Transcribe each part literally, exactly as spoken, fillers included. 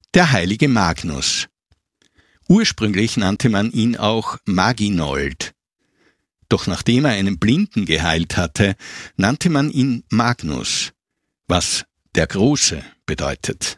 Der heilige Magnus. Ursprünglich nannte man ihn auch Maginold. Doch nachdem er einen Blinden geheilt hatte, nannte man ihn Magnus, was der Große bedeutet.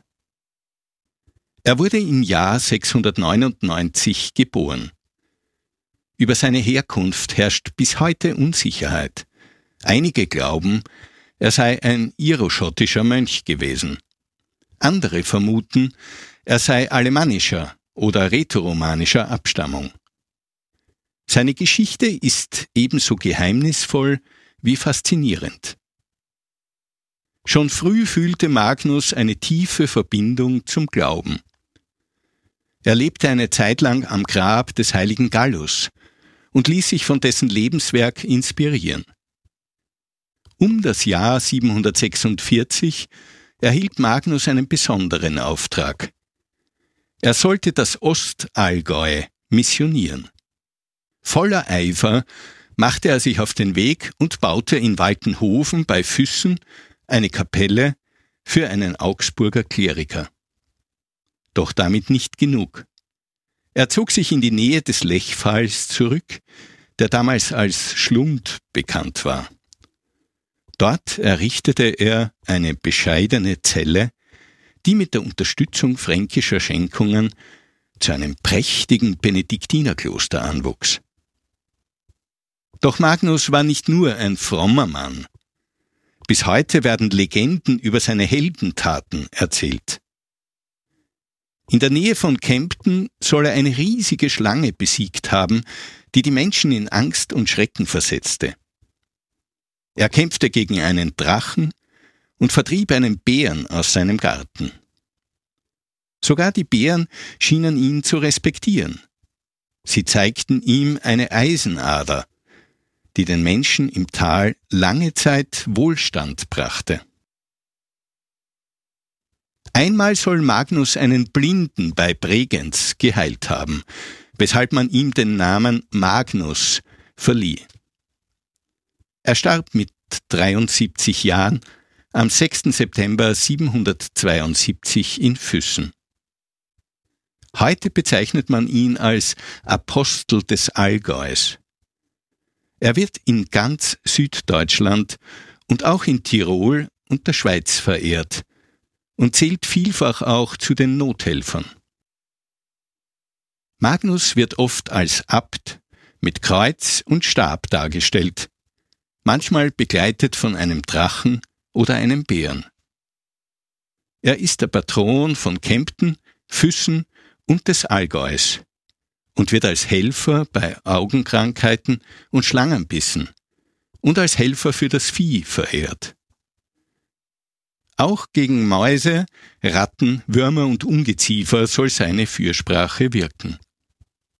Er wurde im Jahr sechshundertneunundneunzig geboren. Über seine Herkunft herrscht bis heute Unsicherheit. Einige glauben, er sei ein iroschottischer Mönch gewesen. Andere vermuten, er sei alemannischer oder rätoromanischer Abstammung. Seine Geschichte ist ebenso geheimnisvoll wie faszinierend. Schon früh fühlte Magnus eine tiefe Verbindung zum Glauben. Er lebte eine Zeit lang am Grab des heiligen Gallus und ließ sich von dessen Lebenswerk inspirieren. Um das Jahr siebenhundertsechsundvierzig erhielt Magnus einen besonderen Auftrag. Er sollte das Ostallgäu missionieren. Voller Eifer machte er sich auf den Weg und baute in Waltenhofen bei Füssen eine Kapelle für einen Augsburger Kleriker. Doch damit nicht genug. Er zog sich in die Nähe des Lechfalls zurück, der damals als Schlund bekannt war. Dort errichtete er eine bescheidene Zelle, die mit der Unterstützung fränkischer Schenkungen zu einem prächtigen Benediktinerkloster anwuchs. Doch Magnus war nicht nur ein frommer Mann. Bis heute werden Legenden über seine Heldentaten erzählt. In der Nähe von Kempten soll er eine riesige Schlange besiegt haben, die die Menschen in Angst und Schrecken versetzte. Er kämpfte gegen einen Drachen und vertrieb einen Bären aus seinem Garten. Sogar die Bären schienen ihn zu respektieren. Sie zeigten ihm eine Eisenader, die den Menschen im Tal lange Zeit Wohlstand brachte. Einmal soll Magnus einen Blinden bei Bregenz geheilt haben, weshalb man ihm den Namen Magnus verlieh. Er starb mit dreiundsiebzig Jahren am sechsten September siebenhundertzweiundsiebzig in Füssen. Heute bezeichnet man ihn als Apostel des Allgäus. Er wird in ganz Süddeutschland und auch in Tirol und der Schweiz verehrt und zählt vielfach auch zu den Nothelfern. Magnus wird oft als Abt mit Kreuz und Stab dargestellt, manchmal begleitet von einem Drachen oder einem Bären. Er ist der Patron von Kempten, Füssen und des Allgäus und wird als Helfer bei Augenkrankheiten und Schlangenbissen und als Helfer für das Vieh verehrt. Auch gegen Mäuse, Ratten, Würmer und Ungeziefer soll seine Fürsprache wirken.